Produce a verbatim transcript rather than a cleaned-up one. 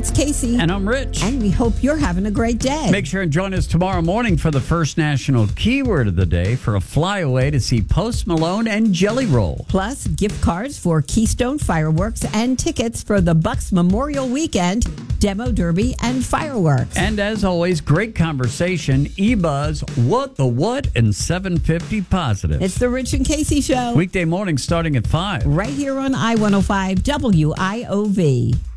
It's Casey. And I'm Rich. And we hope you're having a great day. Make sure and join us tomorrow morning for the first national keyword of the day for a flyaway to see Post Malone and Jelly Roll. Plus, gift cards for Keystone Fireworks and tickets for the Bucks Memorial Weekend, Demo Derby, and fireworks. And as always, great conversation. E-Buzz, What the What, and seven fifty Positive. It's the Rich and Casey Show. Weekday morning starting at five. Right here on I one oh five W I O V.